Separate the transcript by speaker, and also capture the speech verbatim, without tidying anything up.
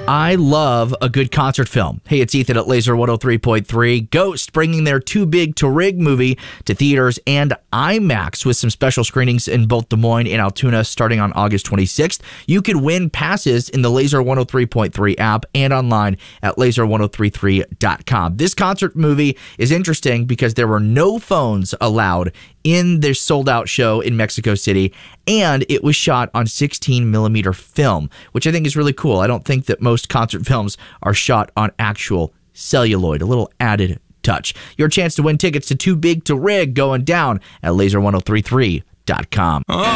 Speaker 1: I love a good concert film. Hey, it's Ethan at Laser one oh three point three. Ghost bringing their Too Big to Rig movie to theaters and IMAX with some special screenings in both Des Moines and Altoona starting on August twenty-sixth. You could win passes in the Laser one oh three point three app and online at laser one oh three three dot com. This concert movie is interesting because there were no phones allowed in their sold-out show in Mexico City, and it was shot on sixteen millimeter film, which I think is really cool. I don't think that most concert films are shot on actual celluloid, a little added touch. Your chance to win tickets to Too Big to Rig going down at laser one oh three three dot com.